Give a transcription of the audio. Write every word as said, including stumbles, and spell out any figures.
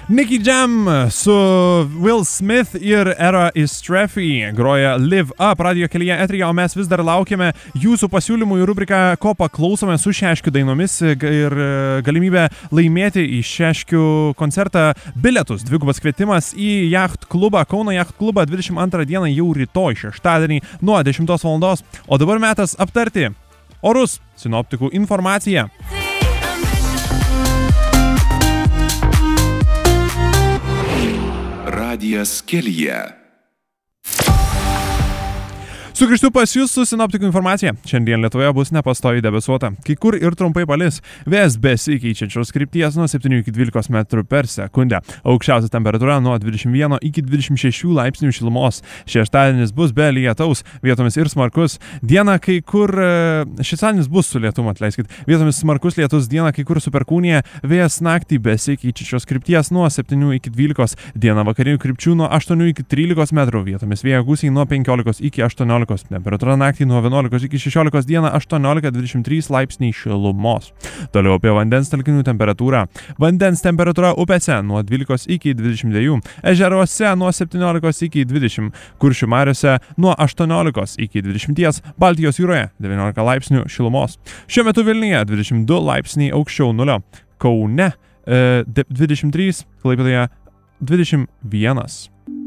Nicky Jam su Will Smith ir Era Istrefi groja Live Up radio kelyje eteryje, o mes vis dar laukiame jūsų pasiūlymų į rubriką, ko paklausome su Šeškių dainomis ir galimybę laimėti į Šeškių koncertą bilietus. Dvigubas kvietimas į Yacht klubą, Kauno Yacht klubą dvidešimt antrą dieną jau rytoj šeštadienį nuo dešimtos valandos. O dabar metas aptarti orus, sinoptikų informaciją. Radijas kelyje. Sugrįžtu pas jūs su sinoptikų informacija. Šiandien Lietuvoje bus nepastoviai debesuota, kai kur ir trumpai palis. Vėjas besikeičiančios krypties nuo septynių iki dvylikos metrų per sekundę. Aukščiausia temperatūra nuo dvidešimt vieno iki dvidešimt šešių laipsnių šilumos. Šeštadienis bus be lietaus, vietomis ir smarkus. Dieną kai kur, šeštadienis bus su lietumu, atleiskit. Vietomis smarkus lietus, dieną kai kur su perkūnija. Vėjas naktį besikeičiančios krypties nuo septynių iki dvylikos. Dieną vakarinių krypčių nuo aštuonių iki trylikos metrų. Vietomis vėjo gūsiai nuo penkiolikos iki aštuoniolikos. Temperatūra naktį nuo vienuolikos iki šešiolikos, dieną aštuoniolika dvidešimt trys laipsniai šilumos. Toliau apie vandens telkinių temperatūrą. Vandens temperatūra upėse nuo dvylikos iki dvidešimt dviejų, ežeruose nuo septyniolikos iki dvidešimt, Kuršių mariose nuo aštuoniolikos iki dvidešimties, Baltijos jūroje devyniolika laipsnių šilumos. Šiuo metu Vilniuje dvidešimt du laipsniai aukščiau nulio, Kaune e, dvidešimt trys, Klaipėdoje dvidešimt vienas.